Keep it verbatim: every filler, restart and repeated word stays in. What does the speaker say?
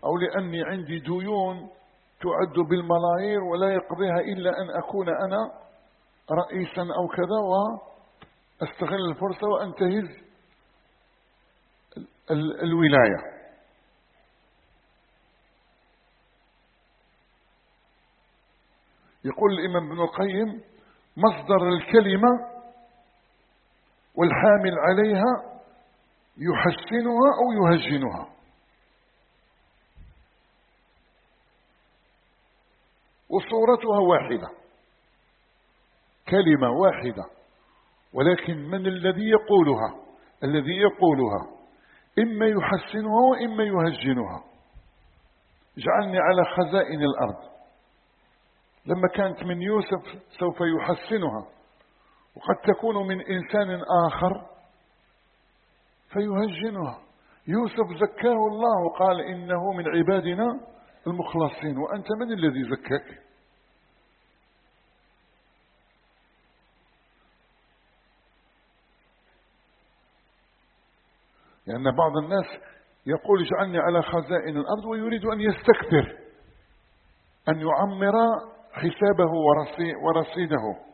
أو لأني عندي ديون تعد بالملايير ولا يقضيها إلا أن أكون أنا رئيسا أو كذا، وأستغل الفرصة وأنتهز الولاية. يقول الإمام ابن القيم: مصدر الكلمة والحامل عليها يحسنها أو يهجنها. وصورتها واحدة، كلمة واحدة، ولكن من الذي يقولها؟ الذي يقولها إما يحسنها وإما يهجنها. اجعلني على خزائن الأرض، لما كانت من يوسف سوف يحسنها، وقد تكون من إنسان آخر فيهجنها. يوسف زكاه الله وقال إنه من عبادنا المخلصين، وأنت من الذي زكاك؟ لأن يعني بعض الناس يقول اجعلني على خزائن الأرض ويريد أن يستكثر، أن يعمر حسابه ورصيده،